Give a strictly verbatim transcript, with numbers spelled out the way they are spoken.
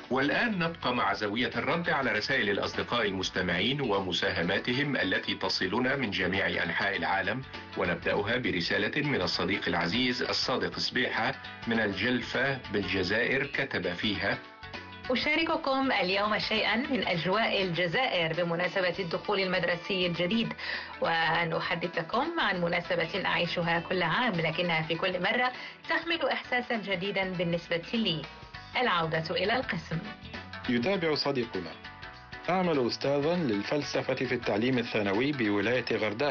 والآن نبقى مع زاوية الرد على رسائل الأصدقاء المستمعين ومساهماتهم التي تصلنا من جميع أنحاء العالم، ونبدأها برسالة من الصديق العزيز الصادق سبيحة من الجلفة بالجزائر، كتب فيها: أشارككم اليوم شيئا من أجواء الجزائر بمناسبة الدخول المدرسي الجديد، وأن أحدثكم عن مناسبة أعيشها كل عام لكنها في كل مرة تحمل إحساسا جديدا بالنسبة لي، العودة إلى القسم. يتابع صديقنا: أعمل أستاذا للفلسفة في التعليم الثانوي بولاية غرداء